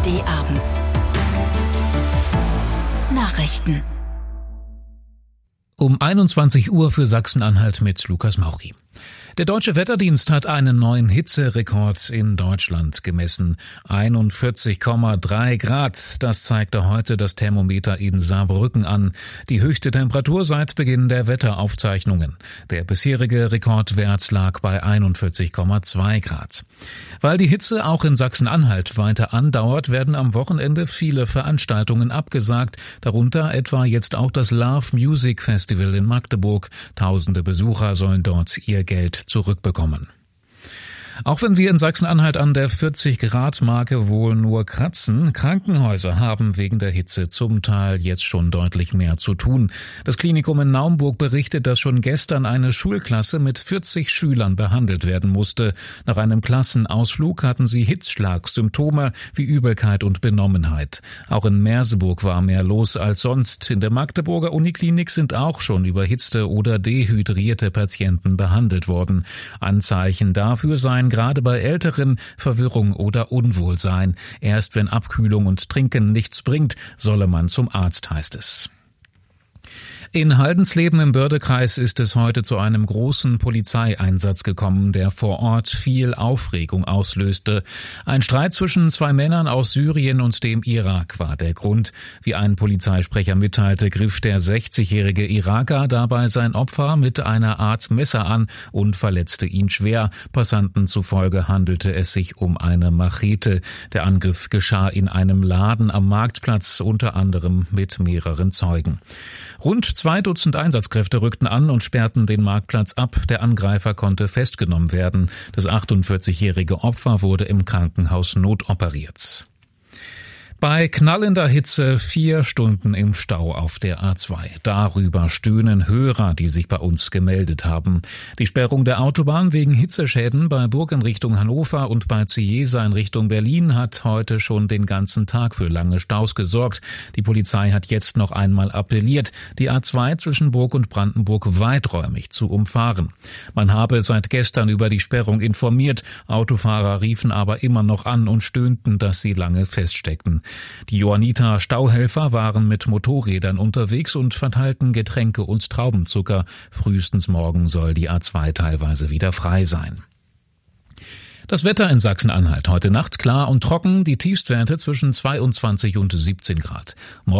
ARD Abend. Nachrichten. Um 21 Uhr für Sachsen-Anhalt mit Lukas Mauri. Der Deutsche Wetterdienst hat einen neuen Hitzerekord in Deutschland gemessen. 41,3 Grad. Das zeigte heute das Thermometer in Saarbrücken an. Die höchste Temperatur seit Beginn der Wetteraufzeichnungen. Der bisherige Rekordwert lag bei 41,2 Grad. Weil die Hitze auch in Sachsen-Anhalt weiter andauert, werden am Wochenende viele Veranstaltungen abgesagt, darunter etwa jetzt auch das Love Music Festival in Magdeburg. Tausende Besucher sollen dort ihr Geld zurückbekommen. Auch wenn wir in Sachsen-Anhalt an der 40-Grad-Marke wohl nur kratzen, Krankenhäuser haben wegen der Hitze zum Teil jetzt schon deutlich mehr zu tun. Das Klinikum in Naumburg berichtet, dass schon gestern eine Schulklasse mit 40 Schülern behandelt werden musste. Nach einem Klassenausflug hatten sie Hitzschlagsymptome wie Übelkeit und Benommenheit. Auch in Merseburg war mehr los als sonst. In der Magdeburger Uniklinik sind auch schon überhitzte oder dehydrierte Patienten behandelt worden. Anzeichen dafür seien gerade bei Älteren Verwirrung oder Unwohlsein. Erst wenn Abkühlung und Trinken nichts bringt, solle man zum Arzt, heißt es. In Haldensleben im Bördekreis ist es heute zu einem großen Polizeieinsatz gekommen, der vor Ort viel Aufregung auslöste. Ein Streit zwischen zwei Männern aus Syrien und dem Irak war der Grund. Wie ein Polizeisprecher mitteilte, griff der 60-jährige Iraker dabei sein Opfer mit einer Art Messer an und verletzte ihn schwer. Passanten zufolge handelte es sich um eine Machete. Der Angriff geschah in einem Laden am Marktplatz, unter anderem mit mehreren Zeugen. Rund 2 Dutzend Einsatzkräfte rückten an und sperrten den Marktplatz ab. Der Angreifer konnte festgenommen werden. Das 48-jährige Opfer wurde im Krankenhaus notoperiert. Bei knallender Hitze 4 Stunden im Stau auf der A2. Darüber stöhnen Hörer, die sich bei uns gemeldet haben. Die Sperrung der Autobahn wegen Hitzeschäden bei Burg in Richtung Hannover und bei Cieza in Richtung Berlin hat heute schon den ganzen Tag für lange Staus gesorgt. Die Polizei hat jetzt noch einmal appelliert, die A2 zwischen Burg und Brandenburg weiträumig zu umfahren. Man habe seit gestern über die Sperrung informiert. Autofahrer riefen aber immer noch an und stöhnten, dass sie lange feststeckten. Die Johanniter Stauhelfer waren mit Motorrädern unterwegs und verteilten Getränke und Traubenzucker. Frühestens morgen soll die A2 teilweise wieder frei sein. Das Wetter in Sachsen-Anhalt: heute Nacht klar und trocken, die Tiefstwerte zwischen 22 und 17 Grad.